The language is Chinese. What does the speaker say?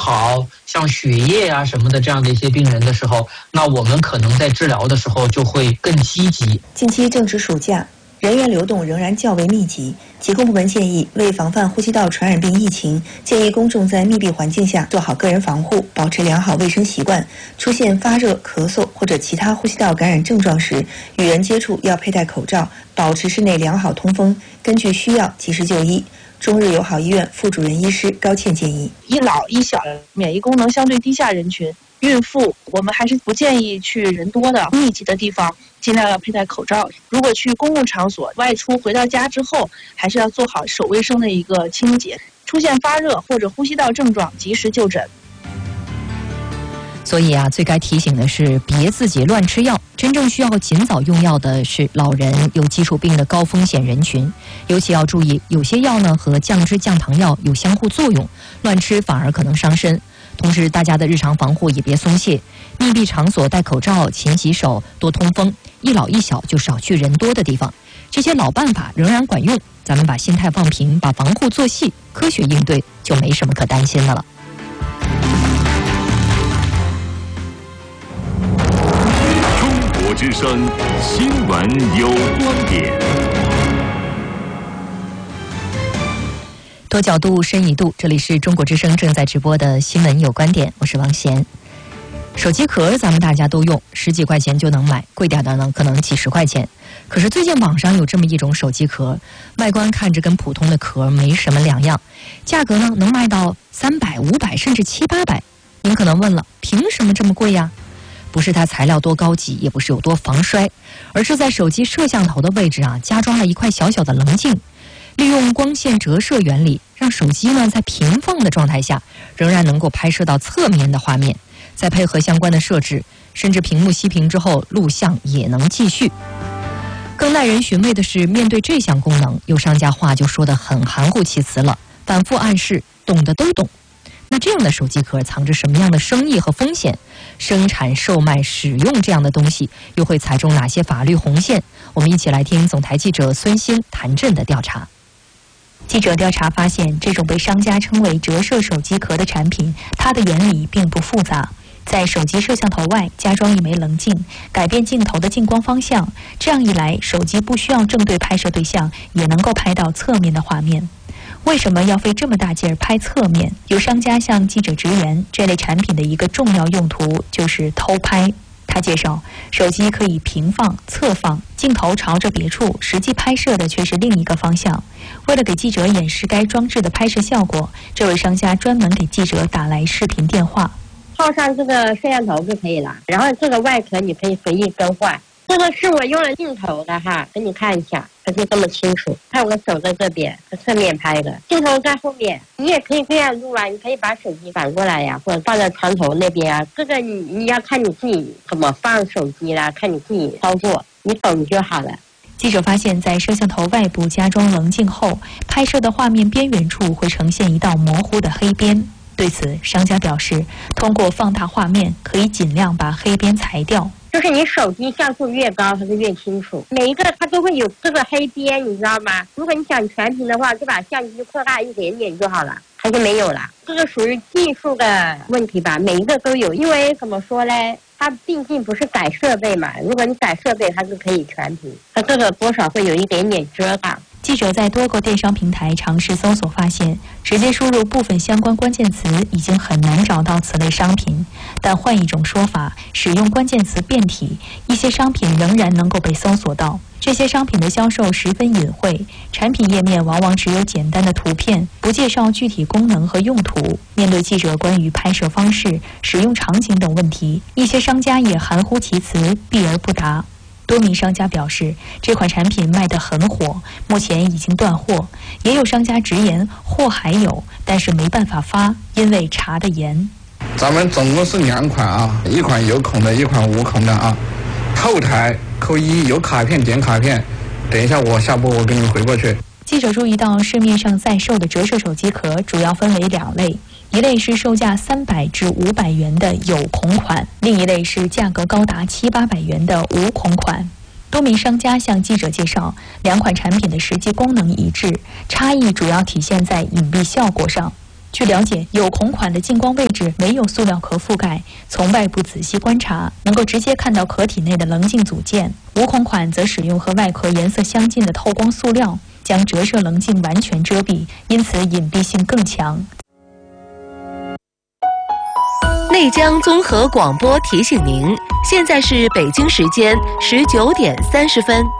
好，像血液啊什么的这样的一些病人的时候，那我们可能在治疗的时候就会更积极。 近期正值暑假，人员流动仍然较为密集。疾控部门建议，为防范呼吸道传染病疫情，建议公众在密闭环境下做好个人防护，保持良好卫生习惯。出现发热、咳嗽或者其他呼吸道感染症状时，与人接触要佩戴口罩，保持室内良好通风，根据需要及时就医。中日友好医院副主任医师高倩建议， 一老一小免疫功能相对低下人群，孕妇我们还是不建议去人多的密集的地方，尽量要佩戴口罩。如果去公共场所外出回到家之后，还是要做好手卫生的一个清洁，出现发热或者呼吸道症状及时就诊。 所以最该提醒的是别自己乱吃药，真正需要尽早用药的是老人、有基础病的高风险人群。尤其要注意，有些药呢和降脂降糖药有相互作用，乱吃反而可能伤身。同时大家的日常防护也别松懈，密闭场所戴口罩、勤洗手、多通风，一老一小就少去人多的地方。这些老办法仍然管用，咱们把心态放平，把防护做细，科学应对，就没什么可担心的了。 中国之声新闻有观点， 多角度深一度，这里是中国之声正在直播的新闻有观点，我是王贤。手机壳咱们大家都用，10几块钱就能买，贵点的呢可能几十块钱。可是最近网上有这么一种手机壳，外观看着跟普通的壳没什么两样，价格呢能卖到300、500甚至700、800。您可能问了，凭什么这么贵呀？不是它材料多高级，也不是有多防摔，而是在手机摄像头的位置加装了一块小小的棱镜，利用光线折射原理，让手机呢在平放的状态下仍然能够拍摄到侧面的画面，再配合相关的设置，甚至屏幕熄屏之后录像也能继续。更耐人寻味的是，面对这项功能，有商家话就说得很含糊其辞了，反复暗示懂的都懂。那这样的手机壳藏着什么样的生意和风险？生产、售卖、使用这样的东西又会踩中哪些法律红线？我们一起来听总台记者孙鑫、谭震的调查。 记者调查发现，这种被商家称为折射手机壳的产品，它的原理并不复杂。在手机摄像头外加装一枚棱镜，改变镜头的近光方向，这样一来，手机不需要正对拍摄对象，也能够拍到侧面的画面。为什么要费这么大劲儿拍侧面？有商家向记者直言，这类产品的一个重要用途就是偷拍。他介绍，手机可以平放、侧放，镜头朝着别处，实际拍摄的却是另一个方向。为了给记者演示该装置的拍摄效果，这位商家专门给记者打来视频电话。 套上这个摄像头就可以了，然后这个外壳你可以随意更换。这个是我用了镜头的哈，给你看一下，可就这么清楚。看我的手在这边，侧面拍的，镜头在后面。你也可以这样录啊，你可以把手机反过来呀，或者放在床头那边啊。这个你要看你自己怎么放手机啦，看你自己操作，你懂就好了。 记者发现，在摄像头外部加装棱镜后，拍摄的画面边缘处会呈现一道模糊的黑边。对此，商家表示，通过放大画面，可以尽量把黑边裁掉。 就是你手机像素越高，它就越清楚。每一个它都会有这个黑边，你知道吗？如果你想全屏的话，就把相机扩大一点点就好了，它就没有了。这个属于技术的问题吧，每一个都有。因为怎么说呢？它毕竟不是改设备嘛，如果你改设备，它是可以全屏，它这个多少会有一点点遮挡。 记者在多个电商平台尝试搜索，发现直接输入部分相关关键词已经很难找到此类商品。但换一种说法，使用关键词变体，一些商品仍然能够被搜索到。这些商品的销售十分隐晦，产品页面往往只有简单的图片，不介绍具体功能和用途。面对记者关于拍摄方式、使用场景等问题，一些商家也含糊其辞，避而不答。多名商家表示，这款产品卖得很火，目前已经断货。也有商家直言，货还有，但是没办法发，因为查得严。 咱们总共是2款啊，一款有孔的，一款无孔的啊。后台扣1，有卡片点卡片。等一下我下播我给你们回过去。 记者注意到，市面上在售的折射手机壳主要分为2类，一类是售价300至500元的有孔款，另一类是价格高达700、800元的无孔款。多名商家向记者介绍，2款产品的实际功能一致，差异主要体现在隐蔽效果上。 据了解，有孔款的净光位置没有塑料壳覆盖，从外部仔细观察，能够直接看到壳体内的棱镜组件；无孔款则使用和外壳颜色相近的透光塑料，将折射棱镜完全遮蔽，因此隐蔽性更强。 内江综合广播提醒您，现在是北京时间19点30分。